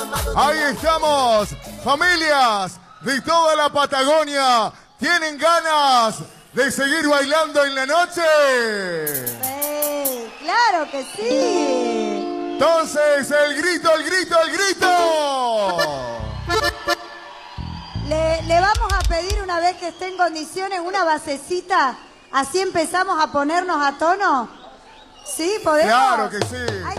Ahí estamos, familias de toda la Patagonia. ¿Tienen ganas de seguir bailando en la noche? Sí, claro que sí. Entonces, el grito, el grito, el grito. Le vamos a pedir, una vez que esté en condiciones, una basecita. Así empezamos a ponernos a tono. ¿Sí? ¿Podemos? Claro que sí.